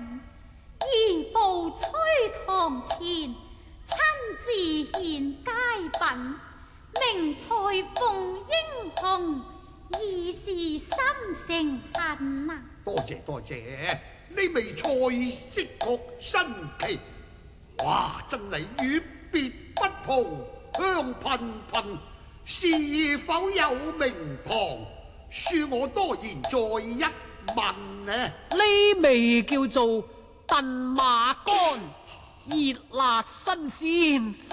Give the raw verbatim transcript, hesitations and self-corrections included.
移步吹堂前，親自獻佳品，名裁縫英雄，已是心誠恨啊！ 多謝多謝，呢味菜色確新奇，哇！真係與別不同，香噴噴。是否有名堂？恕我多言再一問呢？ 呢味叫做燉馬肝，熱辣新鮮。